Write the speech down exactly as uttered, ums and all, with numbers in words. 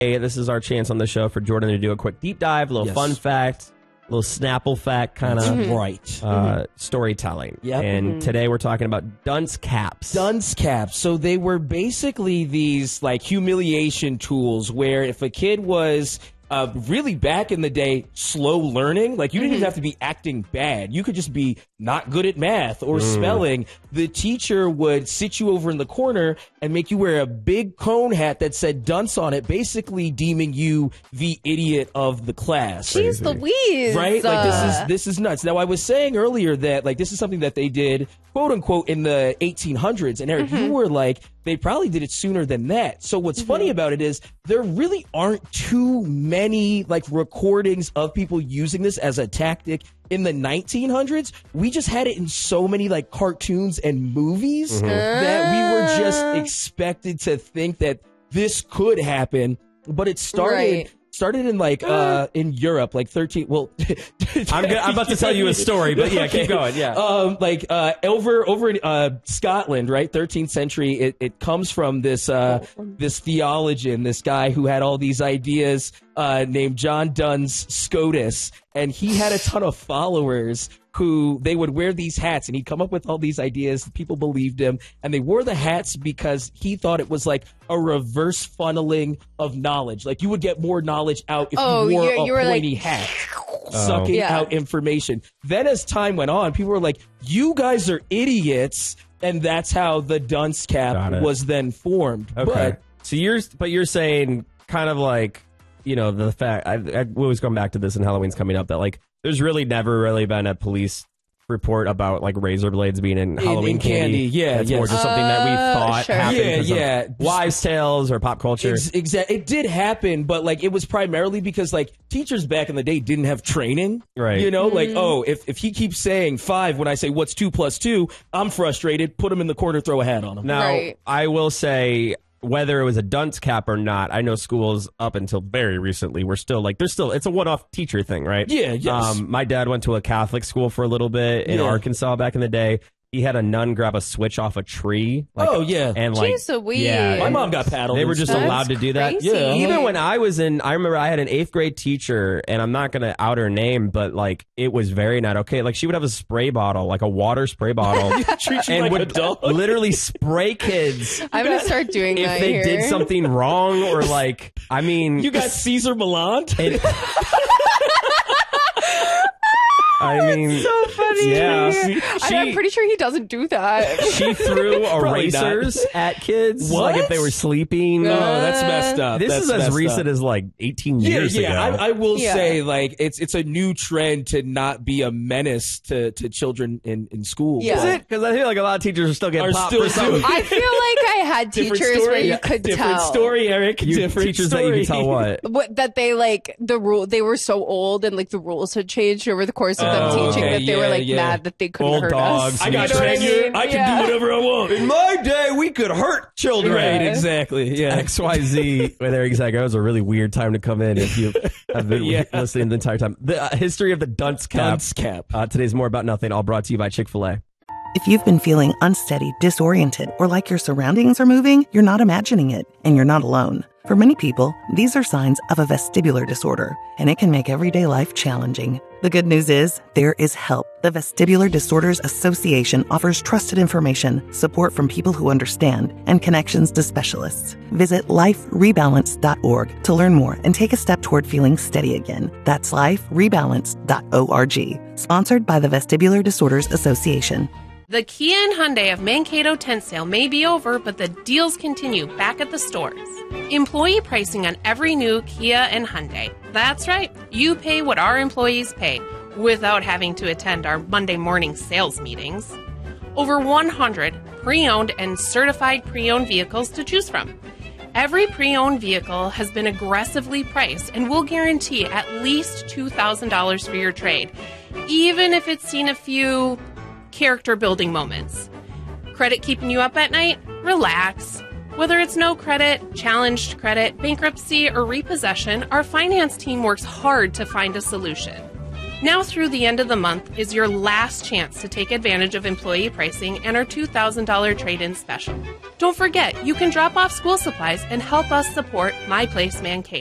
Hey, this is our chance on the show for Jordan to do a quick deep dive, a little yes. fun fact, a little Snapple fact kind of mm-hmm. right. uh, mm-hmm. storytelling. Yep. And mm-hmm. today we're talking about dunce caps. Dunce caps. So they were basically these like humiliation tools where if a kid was uh, really back in the day slow learning, like you didn't mm-hmm. even have to be acting bad. You could just be not good at math or mm. spelling. The teacher would sit you over in the corner and make you wear a big cone hat that said dunce on it, basically deeming you the idiot of the class. Jeez Louise. Right? Like this is this is nuts. Now I was saying earlier that like this is something that they did quote unquote in the eighteen hundreds, and Eric, mm-hmm. you were like they probably did it sooner than that. So what's mm-hmm. funny about it is there really aren't too many like recordings of people using this as a tactic in the nineteen hundreds. We just had it in so many like cartoons and movies mm-hmm. that we were just expected to think that this could happen, but it started right. started in like uh in Europe, like thirteen. Well, I'm gonna, I'm about to tell you a story, but yeah, okay. keep going. Yeah, um, like uh, over over in uh, Scotland, right, thirteenth century. It, it comes from this uh this theologian, this guy who had all these ideas, uh, named John Duns Scotus, and he had a ton of followers who they would wear these hats, and he'd come up with all these ideas. People believed him, and they wore the hats because he thought it was like a reverse funneling of knowledge. Like you would get more knowledge out if oh, you wore you, a you were pointy like, hat, oh. sucking yeah. out information. Then as time went on, people were like, you guys are idiots, and that's how the dunce cap was then formed. Okay. But so you're, but you're saying kind of like, you know, the fact, I, I was going back to this and Halloween's coming up, that like, there's really never really been a police report about like razor blades being in, in Halloween in candy. candy. Yeah, it's yes. more just something that we Uh, thought sure. happened. Yeah, 'cause of yeah. wives' tales or pop culture. Ex- exactly. It did happen, but like it was primarily because like teachers back in the day didn't have training. Right. You know, Mm-hmm. like, oh, if, if he keeps saying five when I say what's two plus two, I'm frustrated. Put him in the corner, throw a hat on him. Now, Right. I will say, whether it was a dunce cap or not, I know schools up until very recently were still like, there's still, it's a one-off teacher thing, right? Yeah, yes. Um, my dad went to a Catholic school for a little bit in Yeah. Arkansas back in the day. He had a nun grab a switch off a tree. Like, Oh, yeah. And like, Jeez Louise. yeah, My and mom got paddled. They were and just stuff. allowed to do that. crazy. Yeah. Even when I was in, I remember I had an eighth grade teacher, and I'm not going to out her name, but like it was very not okay. Like she would have a spray bottle, like a water spray bottle, Treat you and like a would dog. literally spray kids I'm going to start doing if that they here. did something wrong, or like, I mean, You got Caesar Milan? it, I mean, so funny. yeah, And I'm she- pretty sure he doesn't do that. she threw Probably erasers at kids, What? like if they were sleeping. No, that's messed up. This That's is as messed recent up. as like eighteen Yeah, years yeah. ago. I, I will Yeah. say, like, it's it's a new trend to not be a menace to, to children in, in school. Yeah. Is it? Because I feel like a lot of teachers are still getting Are popped still for something. doing- I feel like I had Different teachers story. where you Yeah. could Different tell. story, Eric. You- Different teachers story. that you can tell what. What, that they like the rule they were so old and like the rules had changed over the course of them Oh, teaching okay. that they were Yeah, like yeah. mad that they couldn't Old hurt dogs. us. I got You know what I tenure. mean? I can Yeah. do whatever I want. In my day, we could hurt children. Right, exactly. Yeah. X Y Z with Eric Zago was a really weird time to come in if you have been Yeah. listening the entire time. The uh, history of the dunce cap. Dunce cap. Uh, today's More About Nothing, all brought to you by Chick-fil-A. If you've been feeling unsteady, disoriented, or like your surroundings are moving, you're not imagining it, and you're not alone. For many people, these are signs of a vestibular disorder, and it can make everyday life challenging. The good news is, there is help. The Vestibular Disorders Association offers trusted information, support from people who understand, and connections to specialists. Visit life rebalance dot org to learn more and take a step toward feeling steady again. That's life rebalance dot org. Sponsored by the Vestibular Disorders Association. The Kia and Hyundai of Mankato tent sale may be over, but the deals continue back at the stores. Employee pricing on every new Kia and Hyundai. That's right, you pay what our employees pay, without having to attend our Monday morning sales meetings. Over one hundred pre-owned and certified pre-owned vehicles to choose from. Every pre-owned vehicle has been aggressively priced and will guarantee at least two thousand dollars for your trade, even if it's seen a few character building moments. Credit keeping you up at night? Relax. Whether it's no credit, challenged credit, bankruptcy, or repossession, our finance team works hard to find a solution. Now through the end of the month is your last chance to take advantage of employee pricing and our two thousand dollars trade-in special. Don't forget, you can drop off school supplies and help us support My Place Mankato.